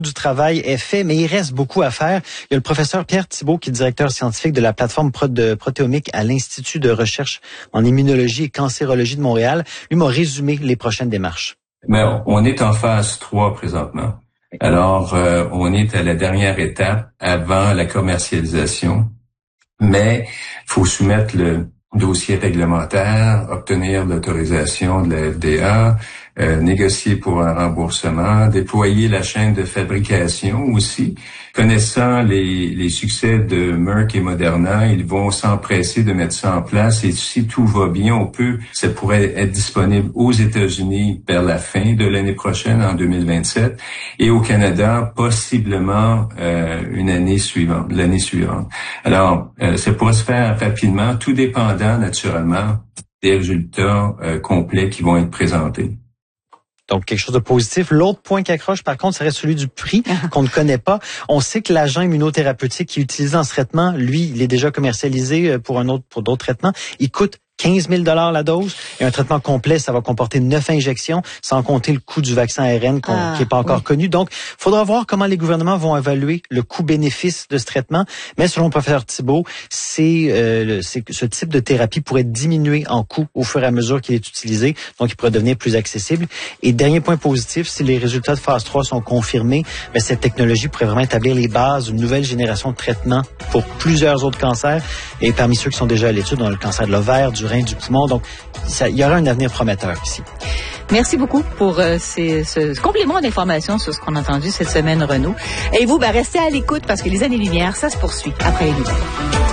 du travail est fait, mais il reste beaucoup à faire. Il y a le professeur Pierre Thibault, qui est directeur scientifique de la plateforme de protéomique à l'Institut de recherche en immunologie et cancérologie de Montréal. Lui m'a résumé les prochaines démarches. Mais on est en phase 3 présentement. Alors, on est à la dernière étape avant la commercialisation, mais il faut soumettre le dossier réglementaire, obtenir l'autorisation de la FDA, négocier pour un remboursement, déployer la chaîne de fabrication aussi. Connaissant les succès de Merck et Moderna, ils vont s'empresser de mettre ça en place et si tout va bien, ça pourrait être disponible aux États-Unis vers la fin de l'année prochaine, en 2027, et au Canada, possiblement l'année suivante. Alors, ça pourrait se faire rapidement, tout dépendant naturellement des résultats complets qui vont être présentés. Donc, quelque chose de positif. L'autre point qui accroche, par contre, serait celui du prix qu'on ne connaît pas. On sait que l'agent immunothérapeutique qui est utilisé dans ce traitement, lui, il est déjà commercialisé pour d'autres traitements. Il coûte 15 000 $ la dose. Et un traitement complet, ça va comporter 9 injections, sans compter le coût du vaccin ARN qui n'est pas encore connu. Donc, il faudra voir comment les gouvernements vont évaluer le coût-bénéfice de ce traitement. Mais selon le professeur Thibault, ce type de thérapie pourrait diminuer en coût au fur et à mesure qu'il est utilisé. Donc, il pourrait devenir plus accessible. Et dernier point positif, si les résultats de phase 3 sont confirmés, cette technologie pourrait vraiment établir les bases d'une nouvelle génération de traitements pour plusieurs autres cancers. Et parmi ceux qui sont déjà à l'étude, on a le cancer de l'ovaire, du rein, du poumon. Donc, il y aura un avenir prometteur ici. Merci beaucoup pour ce complément d'informations sur ce qu'on a entendu cette semaine, Renaud. Et vous, restez à l'écoute parce que les années-lumière, ça se poursuit après les nouvelles.